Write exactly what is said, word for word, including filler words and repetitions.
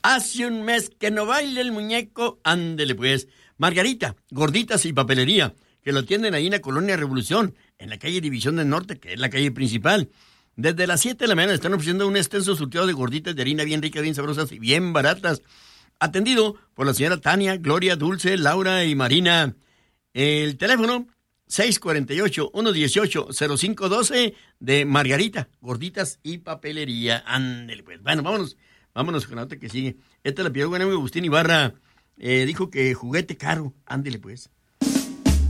Hace un mes que no baila el muñeco, ándele pues. Margarita, gorditas y papelería, que lo atienden ahí en la Colonia Revolución, en la calle División del Norte, que es la calle principal. Desde las siete de la mañana están ofreciendo un extenso surtido de gorditas de harina bien ricas, bien sabrosas y bien baratas. Atendido por la señora Tania, Gloria, Dulce, Laura y Marina. El teléfono seis cuatro ocho, uno uno ocho, cero cinco uno dos de Margarita, gorditas y papelería. Ándele pues. Bueno, vámonos. Vámonos con la otra que sigue. Esta la pidió buen amigo Agustín Ibarra. Eh, dijo que juguete caro. Ándele pues.